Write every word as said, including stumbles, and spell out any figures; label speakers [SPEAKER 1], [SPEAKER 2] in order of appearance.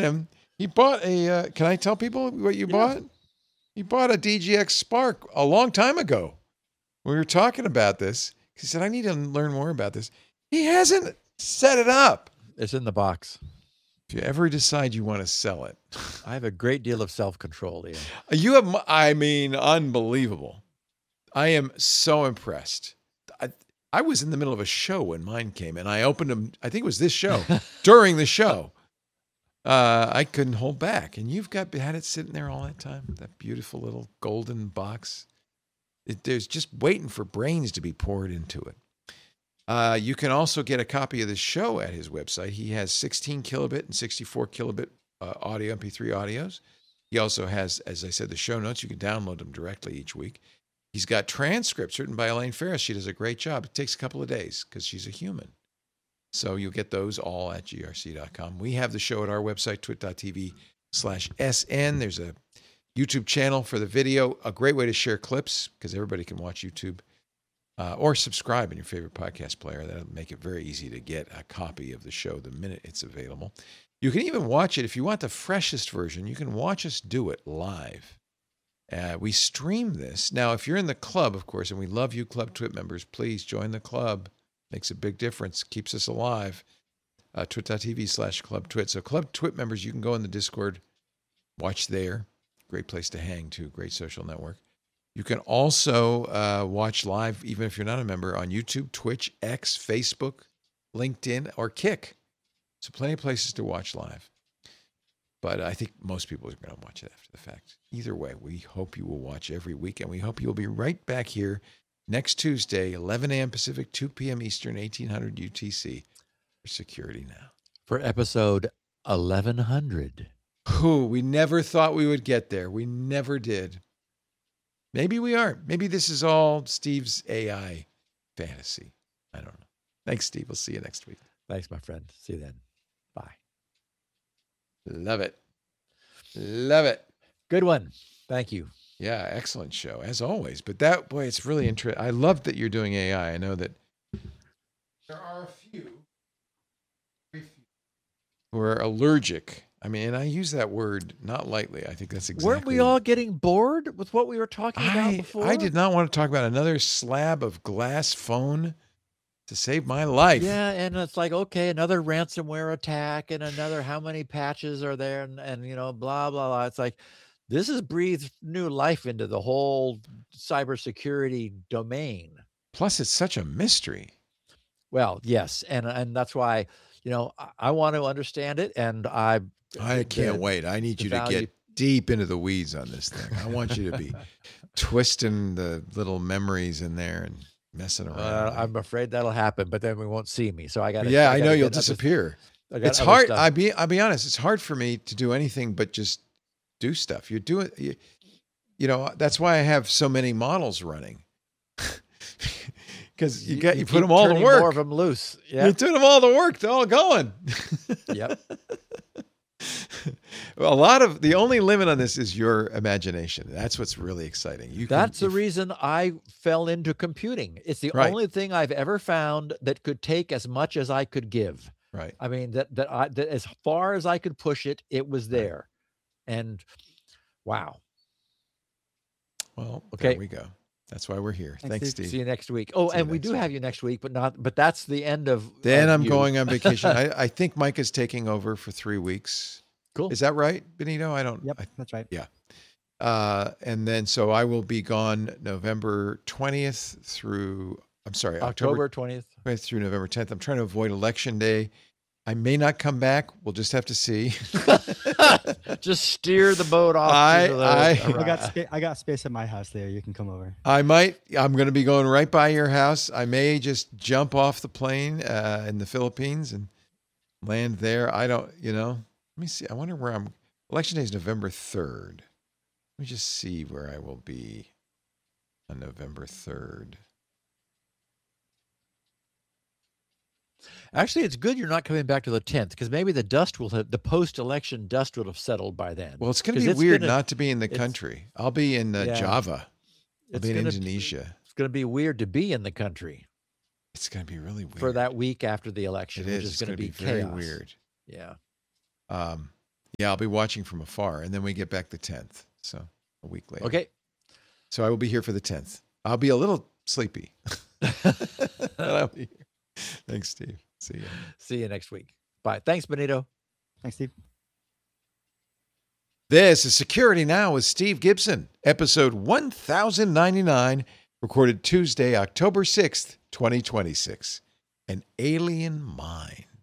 [SPEAKER 1] him. He bought a. Uh, can I tell people what you
[SPEAKER 2] Yeah.
[SPEAKER 1] bought? He bought a D G X Spark a long time ago. We were talking about this. He said, "I need to learn more about this." He hasn't set it up.
[SPEAKER 2] It's in the box.
[SPEAKER 1] If you ever decide you want to sell it,
[SPEAKER 2] I have a great deal of self-control, Ian.
[SPEAKER 1] you have. I mean, unbelievable. I am so impressed. I, I was in the middle of a show when mine came, and I opened them. I think it was this show during the show. Uh, I couldn't hold back, and you've got had it sitting there all that time. That beautiful little golden box. It, there's just waiting for brains to be poured into it. Uh, you can also get a copy of the show at his website. He has sixteen kilobit and sixty-four kilobit uh, audio, M P three audios. He also has, as I said, the show notes. You can download them directly each week. He's got transcripts written by Elaine Ferris. She does a great job. It takes a couple of days because she's a human. So you'll get those all at G R C dot com. We have the show at our website, twit.tv slash SN. There's a YouTube channel for the video, a great way to share clips because everybody can watch YouTube. Uh, or subscribe in your favorite podcast player. That'll make it very easy to get a copy of the show the minute it's available. You can even watch it. If you want the freshest version, you can watch us do it live. Uh, we stream this. Now, if you're in the club, of course, and we love you Club Twit members, please join the club. Makes a big difference. Keeps us alive. Uh, twit.tv slash Club Twit. So Club Twit members, you can go in the Discord, watch there. Great place to hang, too. Great social network. You can also uh, watch live, even if you're not a member, on YouTube, Twitch, X, Facebook, LinkedIn, or Kick. So plenty of places to watch live. But I think most people are going to watch it after the fact. Either way, we hope you will watch every week, and we hope you'll be right back here next Tuesday, eleven a.m. Pacific, two p.m. Eastern, eighteen hundred U T C for Security Now.
[SPEAKER 2] For episode eleven hundred.
[SPEAKER 1] Who we never thought we would get there. We never did. Maybe we aren't. Maybe this is all Steve's A I fantasy. I don't know. Thanks, Steve. We'll see you next week.
[SPEAKER 2] Thanks, my friend. See you then. Bye.
[SPEAKER 1] Love it. Love it.
[SPEAKER 2] Good one. Thank you.
[SPEAKER 1] Yeah, excellent show, as always. But that, boy, it's really interesting. I love that you're doing A I. I know that there are a few, very few who are allergic. I mean, and I use that word not lightly. I think that's exactly.
[SPEAKER 2] Weren't we all getting bored with what we were talking about
[SPEAKER 1] I,
[SPEAKER 2] before?
[SPEAKER 1] I did not want to talk about another slab of glass phone to save my life.
[SPEAKER 2] Yeah, and it's like, okay, another ransomware attack and another how many patches are there and, and you know, blah, blah, blah. It's like, this has breathed new life into the whole cybersecurity domain.
[SPEAKER 1] Plus, it's such a mystery.
[SPEAKER 2] Well, yes, and and that's why, you know, I, I want to understand it, and I
[SPEAKER 1] I can't
[SPEAKER 2] the,
[SPEAKER 1] wait. I need you to
[SPEAKER 2] value.
[SPEAKER 1] get deep into the weeds on this thing. I want you to be twisting the little memories in there and messing around.
[SPEAKER 2] Uh, I'm afraid that'll happen, but then we won't see me. So I got.
[SPEAKER 1] Yeah,
[SPEAKER 2] I,
[SPEAKER 1] I know you'll disappear. It's hard. I be. I'll be honest. It's hard for me to do anything but just do stuff. You're doing. You, you know. That's why I have so many models running. Because you, you got you, you put them all to work.
[SPEAKER 2] More of them loose. Yeah.
[SPEAKER 1] You put them all to work. They're all going.
[SPEAKER 2] Yep.
[SPEAKER 1] Well, a lot of the only limit on this is your imagination. That's what's really exciting. You
[SPEAKER 2] That's
[SPEAKER 1] can,
[SPEAKER 2] the reason I fell into computing. It's the
[SPEAKER 1] right.
[SPEAKER 2] only thing I've ever found that could take as much as I could give.
[SPEAKER 1] Right.
[SPEAKER 2] I mean, that that I that as far as I could push it, it was there. Right. And wow.
[SPEAKER 1] Well, okay, there we go. That's why we're here. Thanks, Thanks Steve.
[SPEAKER 2] See you next week. Oh, See and we do week. have you next week, but not. But that's the end of.
[SPEAKER 1] Then
[SPEAKER 2] of
[SPEAKER 1] I'm
[SPEAKER 2] you.
[SPEAKER 1] going on vacation. I, I think Mike is taking over for three weeks.
[SPEAKER 2] Cool.
[SPEAKER 1] Is that right, Benito? I don't.
[SPEAKER 3] Yep,
[SPEAKER 1] I,
[SPEAKER 3] that's right.
[SPEAKER 1] Yeah. Uh, and then so I will be gone November twentieth through. I'm sorry,
[SPEAKER 2] October twentieth
[SPEAKER 1] through November tenth. I'm trying to avoid Election Day. I may not come back. We'll just have to see.
[SPEAKER 2] Just steer the boat off.
[SPEAKER 1] I,
[SPEAKER 2] the,
[SPEAKER 1] I,
[SPEAKER 3] I got spa- I got space at my house there. You can come over.
[SPEAKER 1] I might. I'm going to be going right by your house. I may just jump off the plane uh, in the Philippines and land there. I don't. You know. Let me see. I wonder where I'm. Election Day is November third. Let me just see where I will be on November third.
[SPEAKER 2] Actually, it's good you're not coming back to the tenth because maybe the dust will have the post-election dust would have settled by then.
[SPEAKER 1] Well, it's going to be weird gonna, not to be in the country. I'll be in uh, yeah, Java. I'll be in
[SPEAKER 2] gonna,
[SPEAKER 1] Indonesia.
[SPEAKER 2] It's going to be weird to be in the country.
[SPEAKER 1] It's going to be really weird
[SPEAKER 2] for that week after the election.
[SPEAKER 1] It is.
[SPEAKER 2] Which is
[SPEAKER 1] it's
[SPEAKER 2] going to be,
[SPEAKER 1] be
[SPEAKER 2] chaos.
[SPEAKER 1] very weird.
[SPEAKER 2] Yeah.
[SPEAKER 1] Um. Yeah, I'll be watching from afar, and then we get back the tenth. So a week later.
[SPEAKER 2] Okay.
[SPEAKER 1] So I will be here for the tenth. I'll be a little sleepy. But I'll be here. Thanks, Steve. See you.
[SPEAKER 2] See you next week. Bye. Thanks, Benito.
[SPEAKER 3] Thanks, Steve.
[SPEAKER 1] This is Security Now with Steve Gibson, episode one thousand ninety-nine, recorded Tuesday, October sixth, twenty twenty-six. An Alien Mind.